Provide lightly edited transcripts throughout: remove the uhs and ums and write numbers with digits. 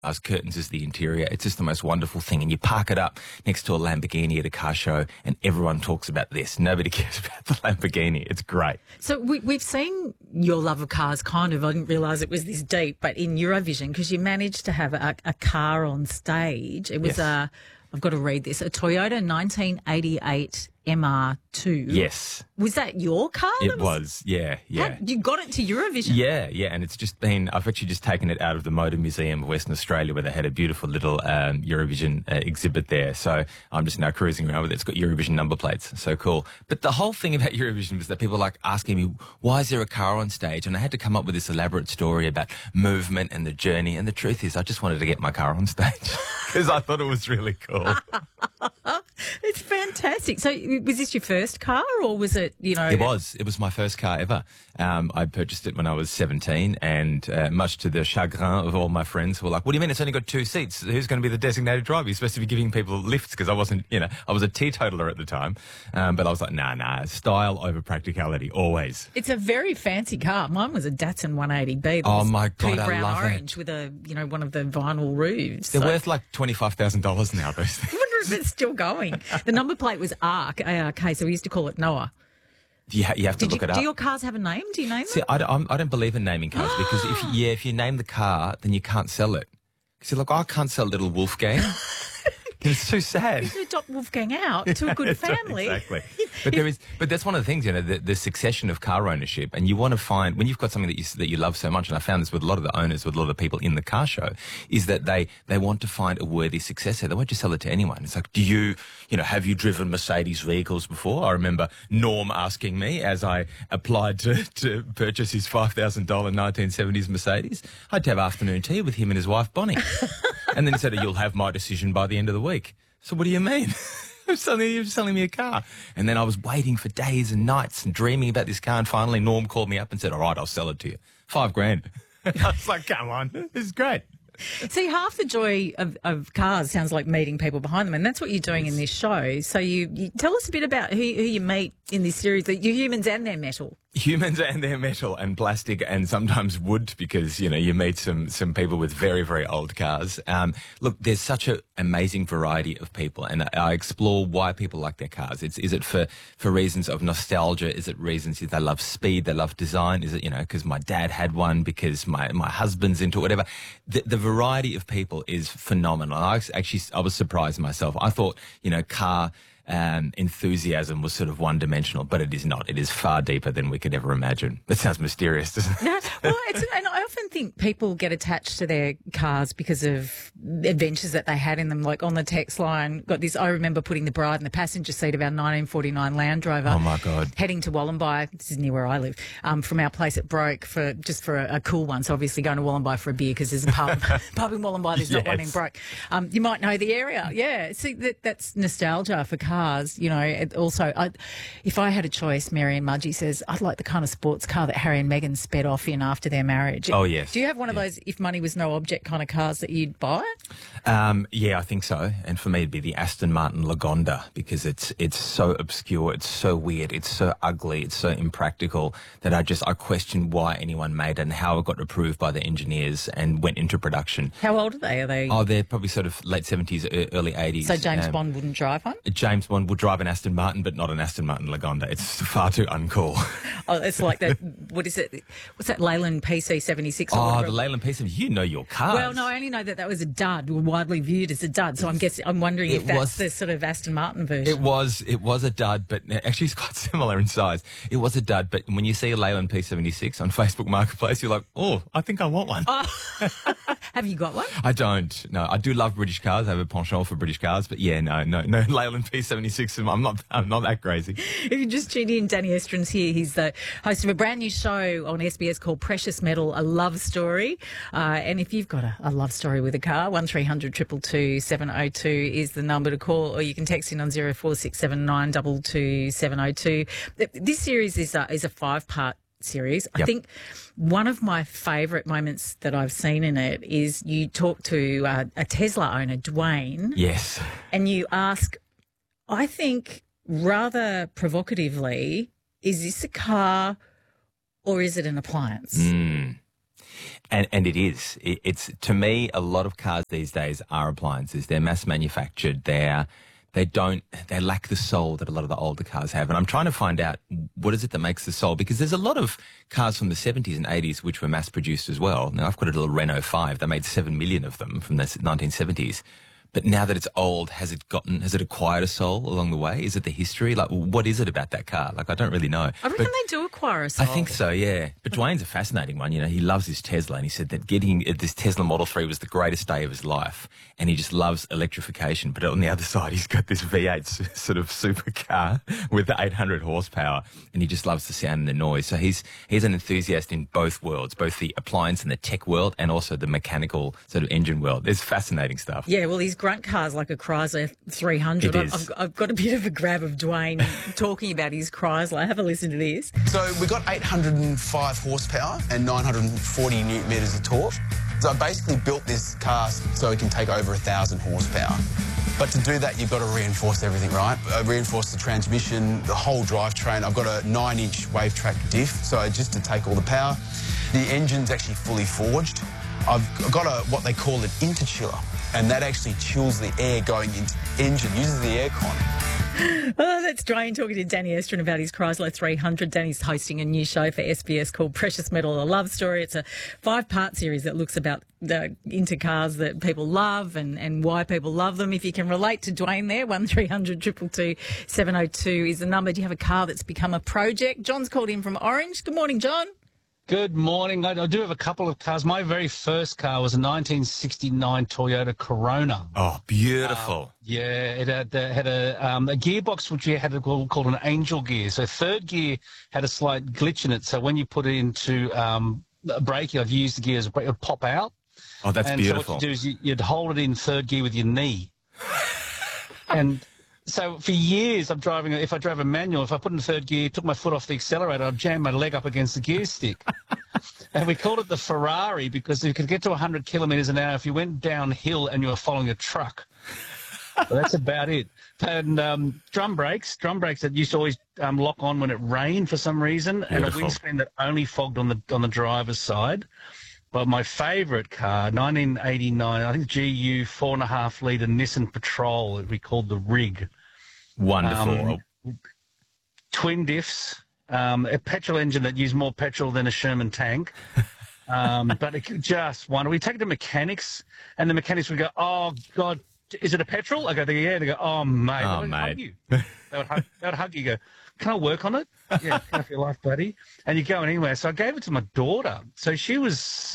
curtains as the interior. It's just the most wonderful thing. And you park it up next to a Lamborghini at a car show and everyone talks about this. Nobody cares about the Lamborghini. It's great. So we've seen your love of cars kind of, I didn't realise it was this deep, but in Eurovision, because you managed to have a car on stage. It was Yes. I've got to read this, a Toyota 1988 MR2. Yes. Was that your car? It was. Yeah. You got it to Eurovision? Yeah, and it's just been, I've actually just taken it out of the Motor Museum of Western Australia where they had a beautiful little Eurovision exhibit there. So I'm just now cruising around with it. It's got Eurovision number plates. So cool. But the whole thing about Eurovision was that people like asking me, why is there a car on stage? And I had to come up with this elaborate story about movement and the journey. And the truth is I just wanted to get my car on stage because I thought it was really cool. It's fantastic. So was this your first car or was it, It was my first car ever. I purchased it when I was 17 and much to the chagrin of all my friends who were like, what do you mean it's only got 2 seats? Who's going to be the designated driver? You're supposed to be giving people lifts because I wasn't, I was a teetotaler at the time. But I was like, nah, style over practicality, always. It's a very fancy car. Mine was a Datsun 180B. Oh my God, pea I brown love orange it. with a, one of the vinyl roofs. They're worth like $25,000 now, those things. I wonder if it's still going. The number plate was ARK, A-R-K, so we used to call it Noah. You have to look it up. Do your cars have a name? Do you name See, them? I don't believe in naming cars because if you name the car, then you can't sell it. Because look, I can't sell little Wolfgang. It's too sad. You adopt Wolfgang out to a good family. Exactly. But that's one of the things, the succession of car ownership, and you want to find when you've got something that you love so much, and I found this with a lot of the owners, with a lot of the people in the car show, is that they want to find a worthy successor. They won't just sell it to anyone. It's like, have you driven Mercedes vehicles before? I remember Norm asking me as I applied to purchase his $5,000 1970s Mercedes. I had to have afternoon tea with him and his wife Bonnie, and then he said, "You'll have my decision by the end of the week." So what do you mean? You're selling me a car. And then I was waiting for days and nights and dreaming about this car. And finally, Norm called me up and said, all right, I'll sell it to you. $5,000. I was like, come on, this is great. See, half the joy of cars sounds like meeting people behind them, and that's what you're doing in this show. So you tell us a bit about who you meet in this series, your humans and their metal. Humans and their metal and plastic and sometimes wood because, you meet some people with very, very old cars. Look, there's such an amazing variety of people and I explore why people like their cars. Is it for reasons of nostalgia? Is it reasons they love speed? They love design? Is it, because my dad had one, because my husband's into it, whatever? The variety of people is phenomenal. I was surprised myself. I thought, car enthusiasm was sort of one-dimensional, but it is not. It is far deeper than we could ever imagine. That sounds mysterious, doesn't it? No, well, and I often think people get attached to their cars because of adventures that they had in them. Like on the text line, I remember putting the bride in the passenger seat of our 1949 Land Rover. Oh my God! Heading to Wollombi. This is near where I live. From our place at Broke for a cool one. So obviously going to Wollombi for a beer because there's a pub in Wollombi. There's not one in Broke. You might know the area. Yeah. See, that's nostalgia for cars. Also, if I had a choice, Mary and Mudgee says, I'd like the kind of sports car that Harry and Meghan sped off in after their marriage. Oh, yes. Do you have one of those if money was no object kind of cars that you'd buy? Yeah, I think so. And for me, it'd be the Aston Martin Lagonda because it's so obscure, it's so weird, it's so ugly, it's so impractical that I question why anyone made it and how it got approved by the engineers and went into production. How old are they? They're probably sort of late 70s, early 80s. So James Bond wouldn't drive one? James Bond would drive an Aston Martin, but not an Aston Martin Lagonda. It's far too uncool. Oh, it's like that. What is it? What's that Leyland PC76? Oh, the Leyland PC. You know your cars. Well, no, I only know that was a dud, widely viewed as a dud. So I'm wondering if that's the sort of Aston Martin version. It was a dud, but actually it's quite similar in size. It was a dud, but when you see a Leyland P76 on Facebook Marketplace, you're like, oh, I think I want one. Oh. Have you got one? I don't. No, I do love British cars. I have a penchant for British cars, but yeah, no Leyland P76. I'm not that crazy. If you just tuned in, Danny Estrin's here. He's the host of a brand new show on SBS called Precious Metal, a love story. And if you've got a love story with a car, 1300 222 702 is the number to call, or you can text in on 0467 222 702. This series is a 5-part series. Yep. I think one of my favourite moments that I've seen in it is you talk to a Tesla owner, Dwayne. Yes. And you ask, I think rather provocatively, is this a car or is it an appliance? And it is. It's, to me, a lot of cars these days are appliances. They're mass manufactured. They lack the soul that a lot of the older cars have. And I'm trying to find out what is it that makes the soul, because there's a lot of cars from the 70s and 80s which were mass produced as well. Now, I've got a little Renault 5. They made 7 million of them from the 1970s. But now that it's old, has it acquired a soul along the way? Is it the history? Like, what is it about that car? Like, I don't really know. I reckon they do acquire a soul. I think so, yeah. But Dwayne's a fascinating one. You know, he loves his Tesla, and he said that getting this Tesla Model 3 was the greatest day of his life, and he just loves electrification. But on the other side, he's got this V8 sort of supercar with the 800 horsepower, and he just loves the sound and the noise. So he's an enthusiast in both worlds, both the appliance and the tech world, and also the mechanical sort of engine world. There's fascinating stuff. Yeah, well, these grunt cars like a Chrysler 300. It is. I've got a bit of a grab of Dwayne talking about his Chrysler. Have a listen to this. So we got 805 horsepower and 940 newton metres of torque. So I basically built this car so it can take over 1,000 horsepower. But to do that, you've got to reinforce everything, right? I reinforce the transmission, the whole drivetrain. I've got a 9-inch wave track diff, so just to take all the power. The engine's actually fully forged. I've got what they call an interchiller, and that actually chills the air going into the engine, uses the aircon. Oh, that's Dwayne talking to Danny Estrin about his Chrysler 300. Danny's hosting a new show for SBS called Precious Metal, A Love Story. It's a 5-part series that looks about into cars that people love and why people love them. If you can relate to Dwayne there, 1300 222 702 is the number. Do you have a car that's become a project? John's called in from Orange. Good morning, John. Good morning. I do have a couple of cars. My very first car was a 1969 Toyota Corona. Oh, beautiful. Yeah, it had a gearbox which you had called an angel gear. So third gear had a slight glitch in it. So when you put it into braking, I've used the gear as a brake, it would pop out. Oh, that's beautiful. So what you do is you'd hold it in third gear with your knee. And so for years, I'm driving. If I drove a manual, if I put in third gear, took my foot off the accelerator, I'd jam my leg up against the gear stick. And we called it the Ferrari because you could get to 100 kilometres an hour if you went downhill and you were following a truck. So that's about it. And drum brakes that used to always lock on when it rained for some reason, Beautiful. and a windscreen that only fogged on the driver's side. But my favourite car, 1989, I think GU 4.5 litre Nissan Patrol, that we called the Rig. Wonderful. Twin diffs, a petrol engine that used more petrol than a Sherman tank. But it just wonderful. We take it to mechanics, and the mechanics would go, "Oh God, is it a petrol?" I go, "Yeah." They go, "Oh mate, Oh, they would mate. hug you. They would hug you. Go, "Can I work on it?" Yeah, cut off your life, buddy. And you're going anywhere. So I gave it to my daughter. So she was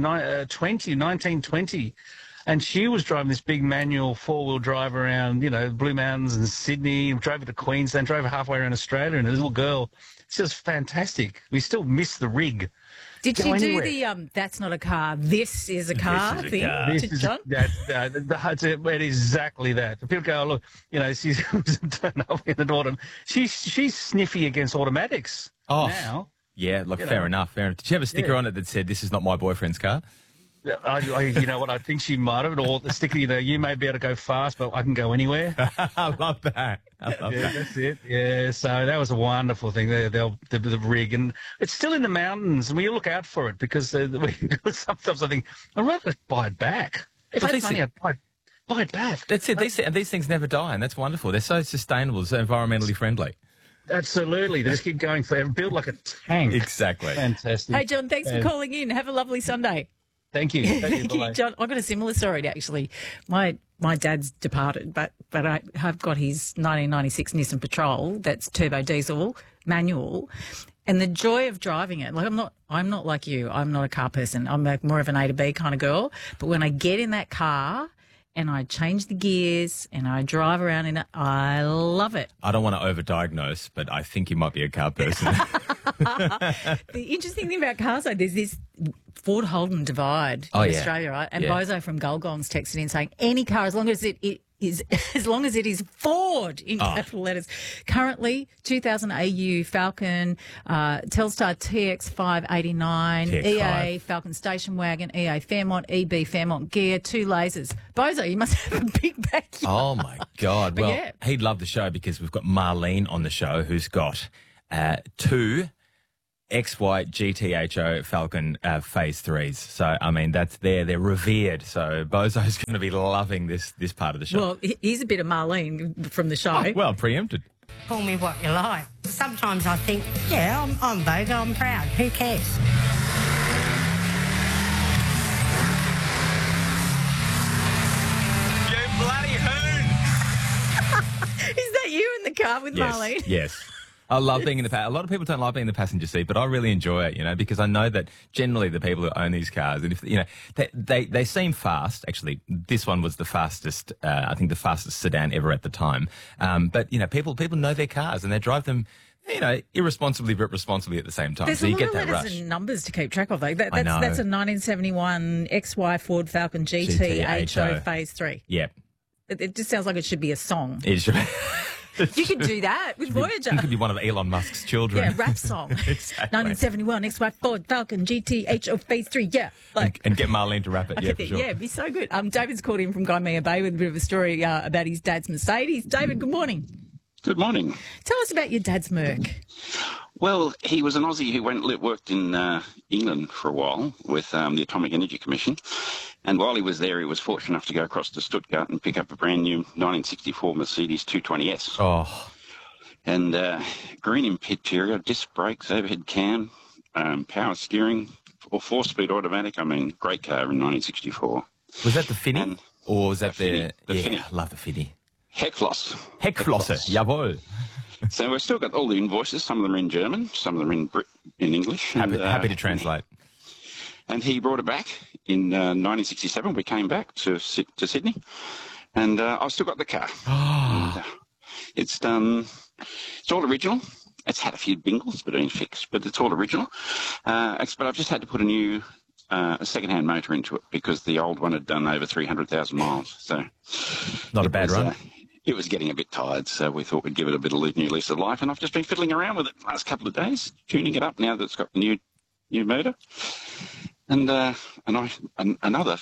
1920, and she was driving this big manual 4-wheel drive around, Blue Mountains and Sydney, drove it to Queensland, drove it halfway around Australia, and a little girl. It's just fantastic. We still miss the Rig. Did Go she do anywhere. the that's not a car, this is a car is a thing car. to John? It is exactly that. People go, "Oh, look, she's turned up in the autumn." She's sniffy against automatics Oh. now. Yeah, look, fair enough. Did you have a sticker on it that said, "This is not my boyfriend's car"? You know what? I think she might have, or the sticker. You may be able to go fast, but I can go anywhere. I love that. I love that. That's it. Yeah, so that was a wonderful thing. The Rig, and it's still in the mountains, and we look out for it because sometimes I think I'd rather buy it back. If I had money, I'd buy it back. That's it. These things never die, and that's wonderful. They're so sustainable, so environmentally friendly. Absolutely, they just keep going forever. Build like a tank. Exactly. Fantastic. Hey, John, thanks for calling in. Have a lovely Sunday. Thank you. Thank you. Bye-bye. John, I've got a similar story actually. My dad's departed, but I have got his 1996 Nissan Patrol that's turbo diesel manual, and the joy of driving it. Like I'm not like you. I'm not a car person. I'm more of an A to B kind of girl. But when I get in that car and I change the gears and I drive around in it, I love it. I don't want to overdiagnose, but I think you might be a car person. The interesting thing about cars, though, there's this Ford Holden divide in Australia, right? And Bozo from Gulgong's texted in saying any car, as long as it is Ford in capital letters. Currently, 2000 AU Falcon, Telstar TX589, TX5. EA Falcon Station Wagon, EA Fairmont, EB Fairmont Gear, 2 lasers. Bozo, you must have a big backyard. Oh, my God. Well, yeah. he'd love the show because we've got Marlene on the show who's got 2 X-White GTHO Falcon Phase 3s. So, I mean, they're revered. So Bozo's going to be loving this part of the show. Well, here's a bit of Marlene from the show. Oh, well, preempted. Call me what you like. Sometimes I think, yeah, I'm Bogo, I'm proud. Who cares? You bloody hoon! Is that you in the car with Marlene? Yes. I love being in the a lot of people don't like being in the passenger seat, but I really enjoy it, you know, because I know that generally the people who own these cars, and if you know, they seem fast. Actually, this one was the fastest, I think, the fastest sedan ever at the time. But you know, people know their cars and they drive them, you know, irresponsibly but responsibly at the same time. There's so a you lot get of that letters rush. and numbers to keep track of, though. I know. That's a 1971 XY Ford Falcon GT HO Phase 3. Yeah, It just sounds like it should be a song. it should. You could do that with Voyager. It could be one of Elon Musk's children. Yeah, rap song. Exactly. 1971 XY Ford Falcon GT HO Phase 3. Yeah. And get Marlene to rap it. Yeah, for sure. Yeah, it'd be so good. David's called in from Gymea Bay with a bit of a story about his dad's Mercedes. David, good morning. Good morning. Tell us about your dad's Merc. Well, he was an Aussie who worked in England for a while with the Atomic Energy Commission. And while he was there, he was fortunate enough to go across to Stuttgart and pick up a brand new 1964 Mercedes 220S. Oh, And green interior, disc brakes, overhead cam, power steering, or 4-speed automatic. I mean, great car in 1964. was that the Finny? And Or was that the Finny, the yeah, Finny. I love the Finny. Heckfloss. Heckflosse, jawohl. So we've still got all the invoices. Some of them are in German, some of them are in English. Happy to translate. And he brought it back in 1967. We came back to Sydney, and I've still got the car. And, it's all original. It's had a few bingles, but been fixed, but it's all original. But I've just had to put a second-hand motor into it because the old one had done over 300,000 miles. So Not a bad run. It was getting a bit tired, so we thought we'd give it a bit of new lease of life. And I've just been fiddling around with it the last couple of days, tuning it up now that it's got the new motor. And another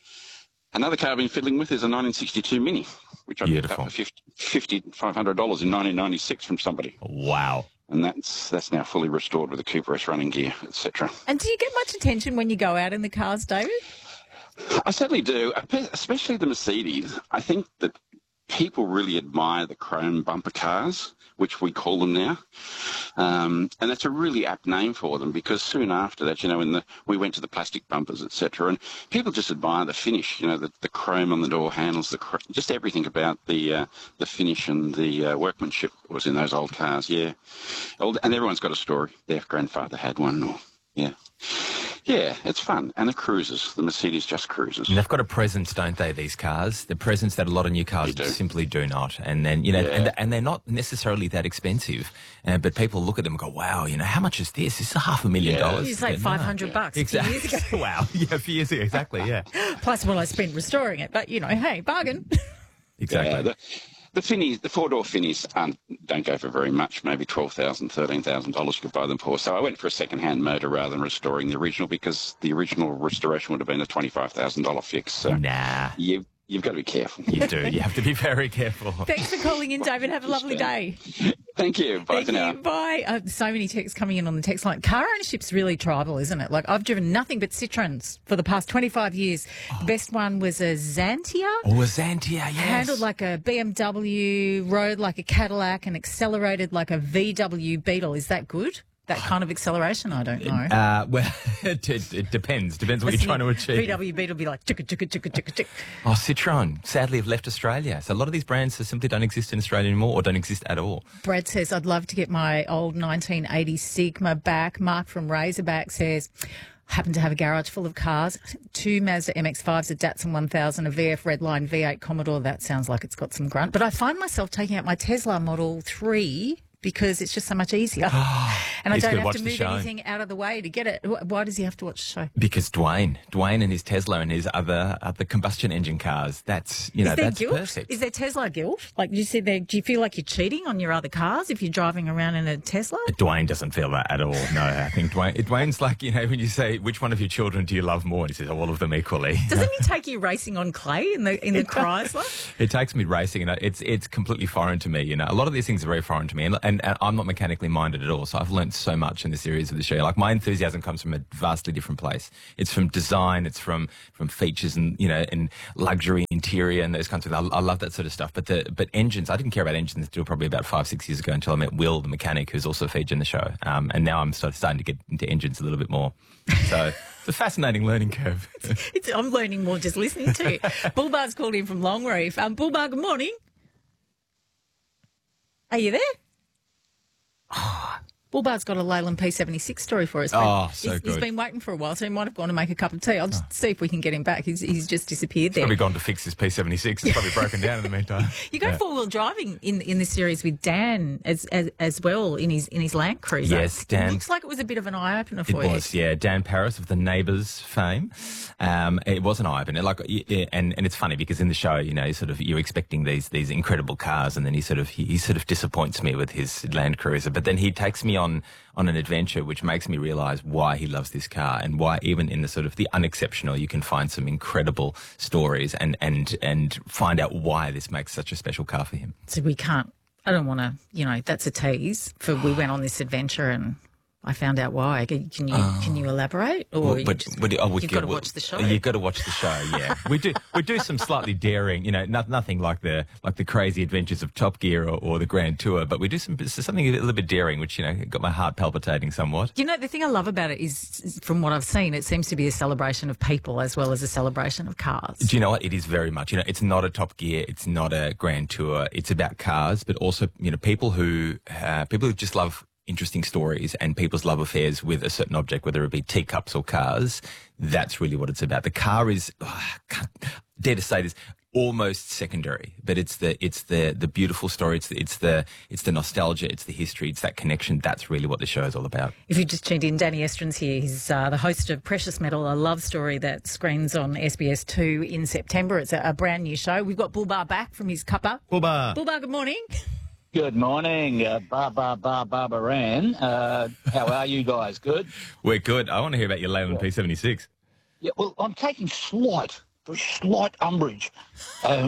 car I've been fiddling with is a 1962 Mini, which I picked up for $500 in 1996 from somebody. Wow. And that's now fully restored with a Cooper S running gear, etc. And do you get much attention when you go out in the cars, David? I certainly do, especially the Mercedes. I think that people really admire the chrome bumper cars, which we call them now. And that's a really apt name for them because soon after that, you know, we went to the plastic bumpers, etc. And people just admire the finish, you know, the chrome on the door handles, just everything about the finish and the workmanship was in those old cars, yeah. And everyone's got a story. Their grandfather had one, or, yeah. Yeah, it's fun. And the cruisers, the Mercedes just cruises. And they've got a presence, don't they, these cars? The presence that a lot of new cars simply do not. And then, you know, and they're not necessarily that expensive. But people look at them and go, wow, you know, how much is this? This is $500,000. It's like $500 Exactly. 2 years ago. Wow. Yeah, a few years ago. Exactly, yeah. Plus what I spent restoring it. But, you know, hey, bargain. Exactly. Yeah, the Finnies, the four-door Finnies don't go for very much, maybe $12,000, $13,000 you could buy them for. So I went for a second-hand motor rather than restoring the original because the original restoration would have been a $25,000 fix. So Nah. You've got to be careful. You do. You have to be very careful. Thanks for calling in, David. Have a lovely day. Thank you. Bye for now. Bye. So many texts coming in on the text line. Car ownership's really tribal, isn't it? Like, I've driven nothing but Citroens for the past 25 years. The best one was a Xantia. Oh, a Xantia, yes. Handled like a BMW, rode like a Cadillac, and accelerated like a VW Beetle. Is that good? That kind of acceleration? I don't know. Well, it depends. Depends what you're trying to achieve. VW Beetle be like, chicka, chicka, chicka, chicka, chick. Oh, Citroen, sadly, have left Australia. So a lot of these brands simply don't exist in Australia anymore or don't exist at all. Brad says, I'd love to get my old 1980 Sigma back. Mark from Razorback says, happen to have a garage full of cars. 2 Mazda MX-5s, a Datsun 1000, a VF Redline V8 Commodore. That sounds like it's got some grunt. But I find myself taking out my Tesla Model 3 because it's just so much easier. And I don't have to move anything out of the way to get it. Why does he have to watch the show? Because Dwayne and his Tesla and his other combustion engine cars, that's, you know, that's guilt? perfect. Is there Tesla guilt? Like you said there, do you feel like you're cheating on your other cars if you're driving around in a Tesla? Dwayne doesn't feel that at all. No, I think Dwayne's like, you know, when you say, which one of your children do you love more? And he says, all of them equally. Doesn't he take you racing on clay in the Chrysler? It takes me racing, and it's completely foreign to me. You know, a lot of these things are very foreign to me, and I'm not mechanically minded at all. So I've learned find so much in the series of the show. Like, my enthusiasm comes from a vastly different place. It's from design, it's from features and, you know, and luxury interior and those kinds of things. I love that sort of stuff. But engines, I didn't care about engines until probably about 5-6 years ago, until I met Will, the mechanic, who's also featured in the show. And now I'm starting to get into engines a little bit more. So it's a fascinating learning curve. I'm learning more just listening to you. Bullbar's called in from Longreef. Bullbar, good morning. Are you there? Oh, Bullbar's got a Leyland P76 story for us. Oh, so He's good. been waiting for a while, so he might have gone to make a cup of tea. I'll just see if we can get him back. He's just disappeared there. Probably gone to fix his P76. It's probably broken down in the meantime. You go four-wheel driving in this series with Dan as well in his Land Cruiser. Yes, Dan. It looks like it was a bit of an eye-opener for It you. was, yeah. Dan Paris of the Neighbours fame. It was an eye-opener. And it's funny because in the show, you know, you're expecting these incredible cars, and then he sort of disappoints me with his Land Cruiser. But then he takes me on an adventure which makes me realise why he loves this car, and why even in the sort of the unexceptional you can find some incredible stories and find out why this makes such a special car for him. So I don't want to, you know, that's a tease. We went on this adventure and I found out why. Can you elaborate? Or you've got to watch the show. You've got to watch the show. Yeah, we do some slightly daring, you know, nothing like the crazy adventures of Top Gear or the Grand Tour, but we do something a little bit daring, which, you know, got my heart palpitating somewhat. You know, the thing I love about it is, from what I've seen, it seems to be a celebration of people as well as a celebration of cars. Do you know what? It is very much. You know, it's not a Top Gear, it's not a Grand Tour. It's about cars, but also, you know, people who just love interesting stories and people's love affairs with a certain object, whether it be teacups or cars. That's really what it's about. The car is, I dare to say this, almost secondary, but it's the beautiful story. It's the nostalgia. It's the history. It's that connection. That's really what the show is all about. If you just tuned in, Danny Estrin's here. He's the host of Precious Metal, a love story that screens on SBS2 in September. It's a brand new show. We've got Bullbar back from his cuppa. Bullbar, good morning. Good morning, Barbara Ran. How are you guys? Good? We're good. I want to hear about your Leyland P76. Yeah, well, I'm taking very slight umbrage. Sorry,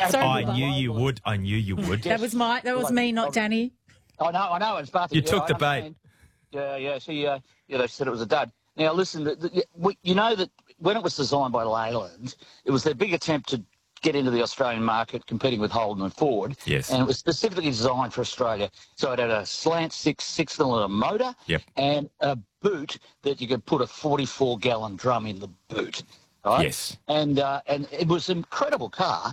I knew you would. That was me, not Danny. I know. It's Barty. You took the bait. Yeah. They said it was a dud. Now, listen, you know that when it was designed by Leyland, it was their big attempt to get into the Australian market, competing with Holden and Ford. Yes. And it was specifically designed for Australia. So it had a slant six-cylinder motor. Yep. And a boot that you could put a 44-gallon drum in the boot. Right? Yes. And it was an incredible car.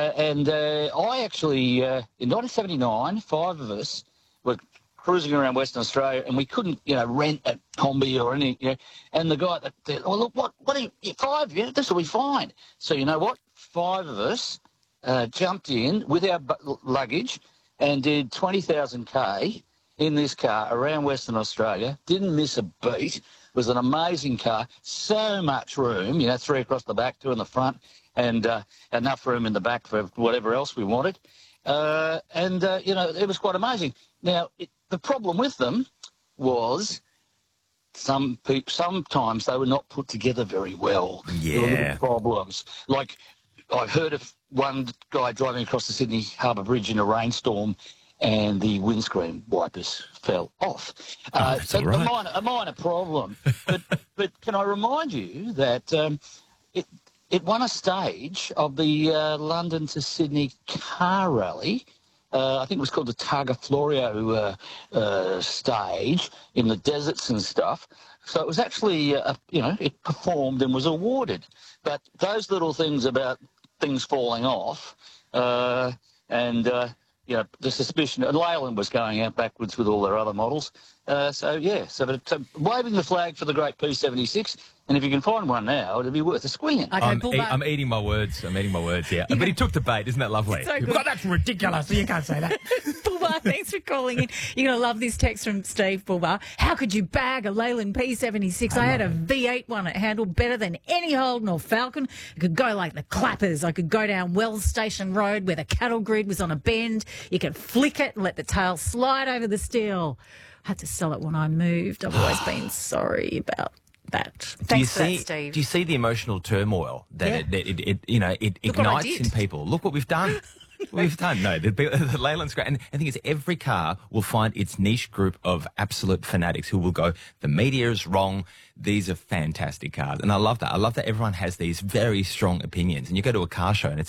I actually, in 1979, 5 of us were cruising around Western Australia, and we couldn't, you know, rent a Kombi or anything, you know. And the guy, look, what are you, 5? Yeah, this will be fine. So you know what? 5 of us jumped in with our luggage and did 20,000 K in this car around Western Australia. Didn't miss a beat. It was an amazing car. So much room, you know, 3 across the back, 2 in the front, and enough room in the back for whatever else we wanted. You know, it was quite amazing. Now, the problem with them was sometimes they were not put together very well. Yeah. There were little problems. Like, I've heard of one guy driving across the Sydney Harbour Bridge in a rainstorm and the windscreen wipers fell off. That's so all right. a minor problem. But can I remind you that it won a stage of the London to Sydney car rally. I think it was called the Targa Florio stage in the deserts and stuff. So it was actually, it performed and was awarded. But those little things about things falling off the suspicion, and Leyland was going out backwards with all their other models. So waving the flag for the great P76, and if you can find one now, it'll be worth a squint. Okay, I'm eating my words, yeah. But he took the bait, isn't that lovely? So good. But that's ridiculous, you can't say that. Bullbar, thanks for calling in. You're going to love this text from Steve. Bullbar. How could you bag a Leyland P76? I had a V8 one. It handled better than any Holden or Falcon. It could go like the clappers. I could go down Wells Station Road where the cattle grid was on a bend. You could flick it and let the tail slide over the steel. I had to sell it when I moved. I've always been sorry about that. Thanks for that, Steve. Do you see the emotional turmoil that it Look what I ignites did. in people? Look what we've done. we've done. No, the Leyland's great. And the thing is, every car will find its niche group of absolute fanatics who will go, the media is wrong. These are fantastic cars. And I love that. I love that everyone has these very strong opinions. And you go to a car show and it's